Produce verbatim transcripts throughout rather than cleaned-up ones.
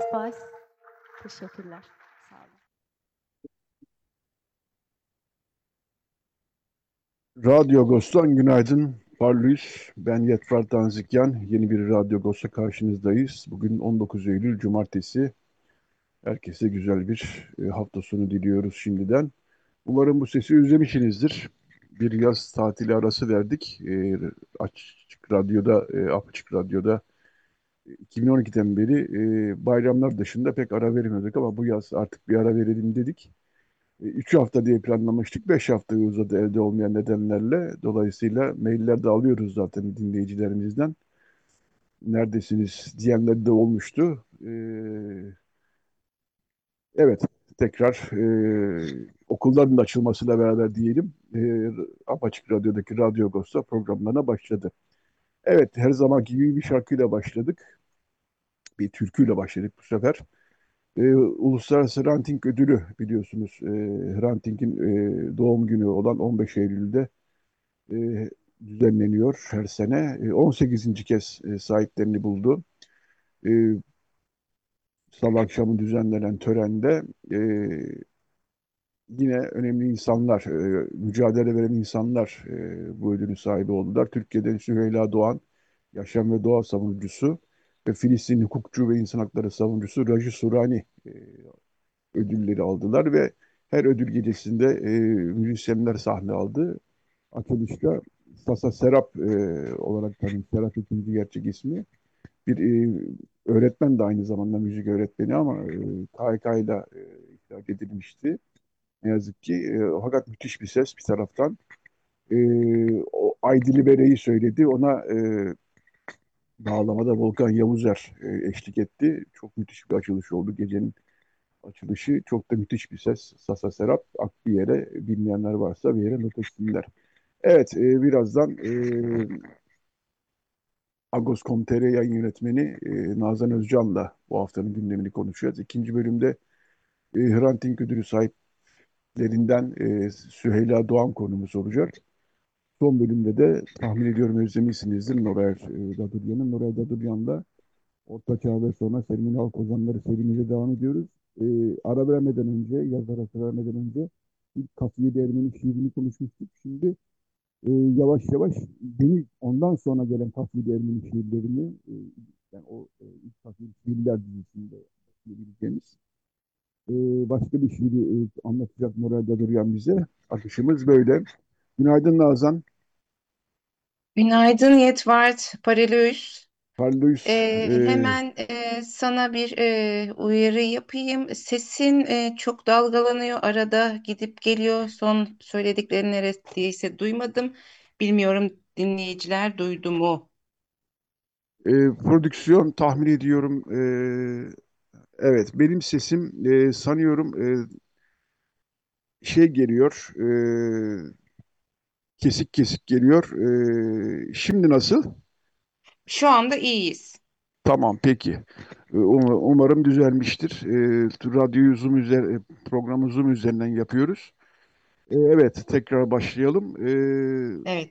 Faz. Teşekkürler. Sağ olun. Radyo Agos'tan günaydın. Parlıyız. Ben Yetvar Tanzikyan. Yeni bir Radyo Agos'ta karşınızdayız. Bugün on dokuz Eylül Cumartesi. Herkese güzel bir e, hafta sonu diliyoruz şimdiden. Umarım bu sesi özlemişsinizdir. Bir yaz tatili arası verdik. E, Açık Radyo'da, e, Açık Radyo'da iki bin on ikiden beri e, bayramlar dışında pek ara vermiyorduk ama bu yaz artık bir ara verelim dedik. E, Üç hafta diye planlamıştık. Beş haftayı uzadı elde olmayan nedenlerle. Dolayısıyla mailler de alıyoruz zaten dinleyicilerimizden. Neredesiniz diyenler de olmuştu. E, evet, tekrar e, okulların açılmasıyla beraber diyelim. E, Apaçık Radyo'daki Radyo Agos'ta programlarına başladı. Evet, her zamanki gibi bir şarkıyla başladık. Bir türküyle başladık bu sefer. E, Uluslararası Hrant Dink Ödülü biliyorsunuz. E, Hrant Dink'in e, doğum günü olan on beş Eylül'de e, düzenleniyor her sene. E, on sekizinci kez e, sahiplerini buldu. E, Salı akşamı düzenlenen törende e, yine önemli insanlar, e, mücadele veren insanlar e, bu ödülün sahibi oldular. Türkiye'den Süheyla Doğan, yaşam ve doğa savunucusu ve Filistin hukukçu ve insan hakları savunucusu Raji Surani e, ödülleri aldılar ve her ödül gecesinde e, müzisyenler sahne aldı. Açılışta Sasa Serap e, olarak tanım. Serap ikinci gerçek ismi. Bir e, öğretmen de aynı zamanda müzik öğretmeni ama e, K H K ile e, ihraç edilmişti. Ne yazık ki. E, fakat müthiş bir ses bir taraftan. E, o Aydili Bere'yi söyledi. Ona e, bağlamada Volkan Yavuzer e, eşlik etti. Çok müthiş bir açılış oldu. Gecenin açılışı çok da müthiş bir ses. Sasa Serap ak bir yere bilmeyenler varsa bir yere not etsinler. Evet, e, birazdan e, Agos nokta com nokta tr yayın yönetmeni e, Nazan Özcan'la bu haftanın gündemini konuşacağız. İkinci bölümde e, Hrant Dink ödülü sahiplerinden e, Süheyla Doğan konumuz olacak. Son bölümde de tahmin ediyorum özlemişsinizdir Noray e, Dadıryan'ın. Noray Dadıryan'la Orta Çağ ve sonra Selmin Halk Ozanları serimize devam ediyoruz. E, ara vermeden önce, yaz arası vermeden önce ilk Kafiye Değermen'in şiirini konuşmuştuk. Şimdi e, yavaş yavaş beni ondan sonra gelen Kasım Ermeni şiirlerini e, yani o e, ilk Kasım şiirler dizisinde diyebileceğimiz e, başka bir şiiri e, anlatacak moralde duruyan bize. Akışımız böyle. Günaydın Nazan. Günaydın Yetvart Paralüs. Carlos, Ee, e, hemen e, sana bir e, uyarı yapayım. Sesin e, çok dalgalanıyor. Arada gidip geliyor. Son söylediklerini neredeyse duymadım. Bilmiyorum dinleyiciler duydu mu? e, prodüksiyon tahmin ediyorum. E, evet, benim sesim e, sanıyorum e, şey geliyor. E, kesik kesik geliyor. E, şimdi nasıl? Şu anda iyiyiz. Tamam peki. Ee, um- Umarım düzelmiştir. Ee, Radyoyu Zoom üzer, e, programı Zoom üzerinden yapıyoruz. Ee, Evet, tekrar başlayalım. Ee, Evet.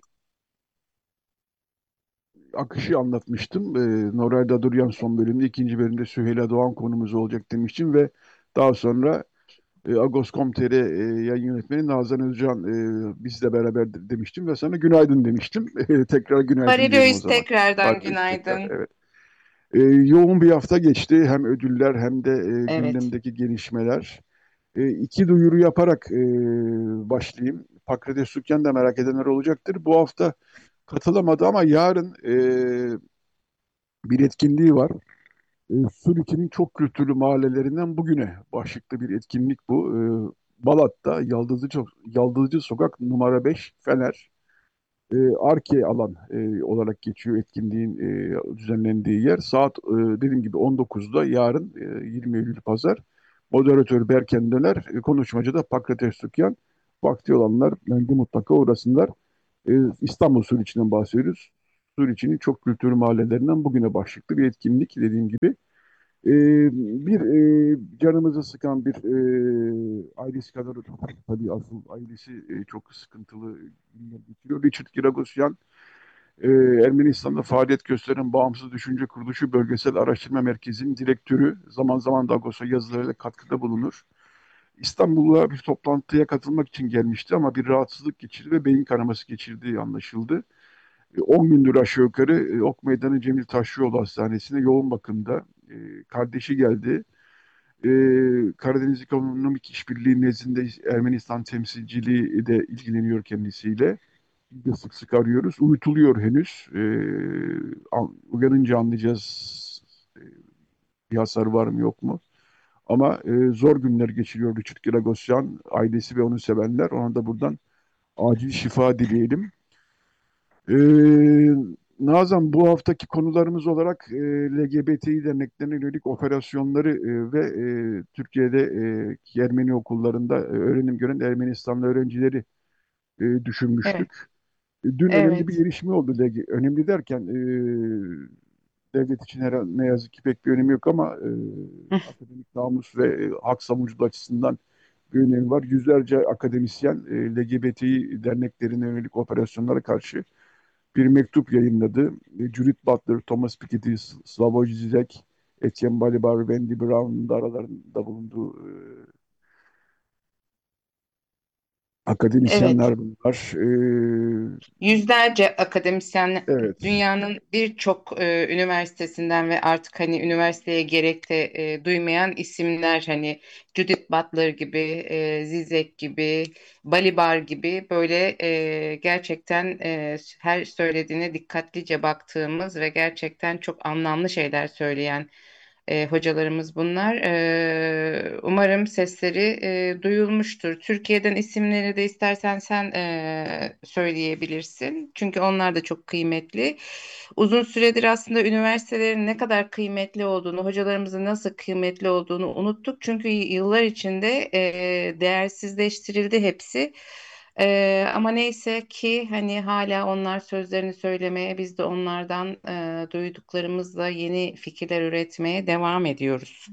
akışı anlatmıştım. Ee, Noray Daduryan son bölümde, ikinci bölümde Süheyla Doğan konumuz olacak demiştim ve daha sonra e, Agos nokta com nokta tr e, yayın yönetmeni Nazan Özcan e, bizle beraber de- demiştim ve sana günaydın demiştim. Tekrar günaydın diyelim o Paralüs zaman. tekrardan Pardon, tekrar, günaydın. evet. E, yoğun bir hafta geçti. Hem ödüller hem de e, Evet. gündemdeki gelişmeler. E, iki duyuru yaparak e, başlayayım. Pakrates Sütyen de merak edenler olacaktır. Bu hafta katılamadı ama yarın e, bir etkinliği var. E, Suriki'nin çok kültürlü mahallelerinden bugüne başlıklı bir etkinlik bu. E, Balat'ta Yaldızlı, Yaldızcı Sokak numara beş Fener. E, Arke alan e, olarak geçiyor etkinliğin e, düzenlendiği yer. Saat e, dediğim gibi on dokuzda yarın e, yirmi Eylül Pazar. Moderatör Berken Döner, e, konuşmacı da Pakrates Tukyan. Vakti olanlar bence mutlaka uğrasınlar. E, İstanbul Suriçi'nden bahsediyoruz. Suriçi'nin çok kültürlü mahallelerinden bugüne başlıklı bir etkinlik dediğim gibi. E, bir e, canımızı sıkan bir e, ailesi kadar tabii asıl ailesi e, çok sıkıntılı günler geçiriyor. Richard Giragosyan e, Ermenistan'da faaliyet gösteren Bağımsız Düşünce Kuruluşu Bölgesel Araştırma Merkezi'nin direktörü, zaman zaman Dagos'a yazılarıyla katkıda bulunur. İstanbul'a bir toplantıya katılmak için gelmişti ama bir rahatsızlık geçirdi ve beyin kanaması geçirdiği anlaşıldı. E, on gündür aşağı yukarı e, Ok Meydanı Cemil Taşçıoğlu Hastanesi'ne yoğun bakımda. E, kardeşi geldi. E, Karadeniz Ekonomik İşbirliği nezdinde Ermenistan temsilciliği de ilgileniyor kendisiyle. Biz de sık sık arıyoruz. Uyutuluyor henüz. E, an- uyanınca anlayacağız e, bir hasar var mı yok mu. Ama e, zor günler geçiriyor Richard Giragosyan, ailesi ve onu sevenler. Ona da buradan acil şifa dileyelim. Ee, Nazan, bu haftaki konularımız olarak e, L G B T İ derneklerine yönelik operasyonları e, ve e, Türkiye'de e, Ermeni okullarında e, öğrenim gören Ermenistanlı öğrencileri e, Evet, düşünmüştük. E, Dün önemli bir evet. gelişme oldu. L G, önemli derken e, devlet için her, ne yazık ki pek bir önemi yok ama e, akademik namus ve e, hak savunuculuğu açısından bir önemi var. Yüzlerce akademisyen e, L G B T İ derneklerine yönelik operasyonlara karşı bir mektup yayınladı. E, Judith Butler, Thomas Piketty, Slavoj Zizek, Etienne Balibar, Wendy Brown'un da aralarında bulunduğu e, Evet. akademisyenler bunlar. E, Yüzlerce akademisyen evet, dünyanın birçok e, üniversitesinden ve artık hani üniversiteye gerek de e, duymayan isimler, hani Judith Butler gibi, e, Zizek gibi, Balibar gibi, böyle e, gerçekten e, her söylediğine dikkatlice baktığımız ve gerçekten çok anlamlı şeyler söyleyen e, hocalarımız bunlar. E, umarım sesleri e, duyulmuştur. Türkiye'den isimleri de istersen sen e, söyleyebilirsin. Çünkü onlar da çok kıymetli. Uzun süredir aslında üniversitelerin ne kadar kıymetli olduğunu, hocalarımızın nasıl kıymetli olduğunu unuttuk. Çünkü yıllar içinde e, değersizleştirildi hepsi. Ee, ama neyse ki hani hala onlar sözlerini söylemeye, biz de onlardan e, duyduklarımızla yeni fikirler üretmeye devam ediyoruz.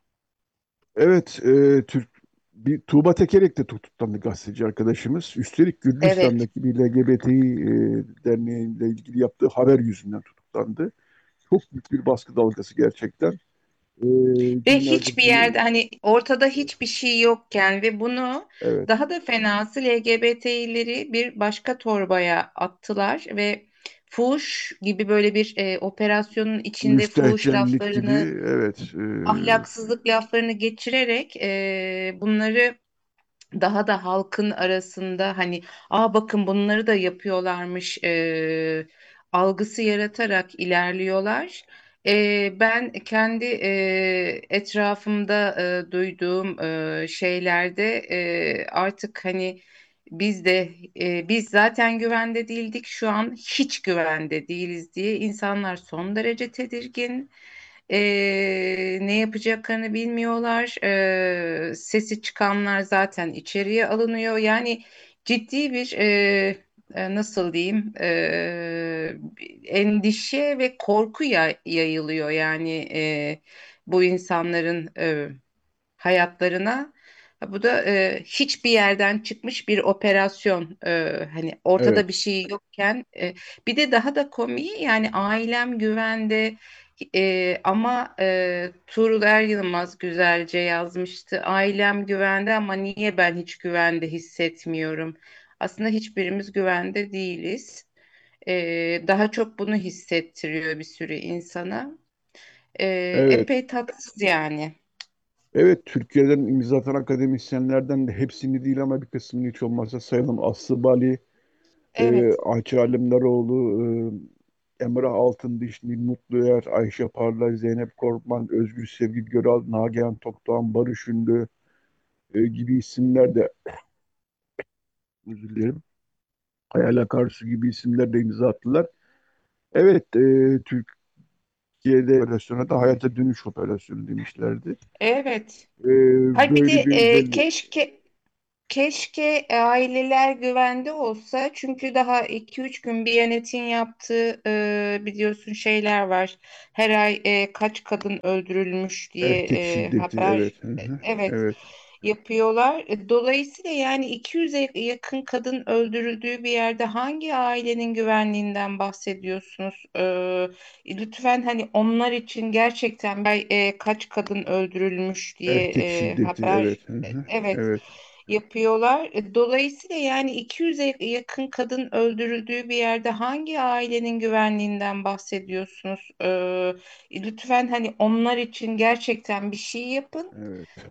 evet, e, Türk bir Tuğba Tekerek de tutuklandı, gazeteci arkadaşımız. Üstelik Evet. Gürcistan'daki bir L G B T İ e, derneğiyle ilgili yaptığı haber yüzünden tutuklandı. Çok büyük bir baskı dalgası gerçekten. E, Ve Günlerdir hiçbir bunu, yerde, hani ortada hiçbir şey yokken ve bunu evet, daha da fenası L G B T'leri bir başka torbaya attılar ve fuhuş gibi böyle bir e, operasyonun içinde fuhuş müstehcenlik gibi, laflarını, evet, e, ahlaksızlık laflarını geçirerek e, bunları daha da halkın arasında hani, aa bakın bunları da yapıyorlarmış e, algısı yaratarak ilerliyorlar. E, ben kendi e, etrafımda e, duyduğum e, şeylerde e, artık hani biz de e, biz zaten güvende değildik, şu an hiç güvende değiliz diye insanlar son derece tedirgin. Ee, ne yapacaklarını bilmiyorlar. Ee, sesi çıkanlar zaten içeriye alınıyor. Yani ciddi bir e, e, nasıl diyeyim, e, endişe ve korku ya- yayılıyor. Yani e, bu insanların e, hayatlarına. Bu da e, hiçbir yerden çıkmış bir operasyon. E, hani ortada bir evet, şey yokken, e, bir de daha da komiği, yani ailem güvende, e, ama e, Tuğrul Er Yılmaz güzelce yazmıştı. Ailem güvende ama niye ben hiç güvende hissetmiyorum? Aslında hiçbirimiz güvende değiliz. E, daha çok bunu hissettiriyor bir sürü insana. E, evet. epey tatsız yani. Evet, Türkiye'den imza atan akademisyenlerden de hepsini değil ama bir kısmını hiç olmazsa sayalım. Aslı Bali, e, Evet. Ayça Alemdaroğlu, e, Emrah Altındiş, Nil Mutluer, Ayşe Parlay, Zeynep Korkman, Özgür Sevgi Göral, Nagihan Tokdoğan, Barış Ünlü e, gibi isimler de, özür dilerim, Hayal Akarsu gibi isimler de imza attılar. Evet, e, Türkiye'de operasyona da hayata dönüş operasyonu demişlerdi. Evet. E, Hay bir de Böyle bir e, özelliği, keşke keşke aileler güvende olsa. Çünkü daha iki üç gün Biyanet'in yaptığı e, biliyorsun şeyler var. Her ay e, kaç kadın öldürülmüş diye erkek e, şiddeti, haber. evet, hı E, hı, Evet. evet. yapıyorlar. E, Dolayısıyla yani iki yüze yakın kadın öldürüldüğü bir yerde hangi ailenin güvenliğinden bahsediyorsunuz? Ee, lütfen hani onlar için gerçekten ben, e, kaç kadın öldürülmüş diye Erkek e, şiddeti, haber evet. Hı e, hı, evet evet. yapıyorlar. E, Dolayısıyla yani iki yüze yakın kadın öldürüldüğü bir yerde hangi ailenin güvenliğinden bahsediyorsunuz? Ee, lütfen hani onlar için gerçekten bir şey yapın. Evet.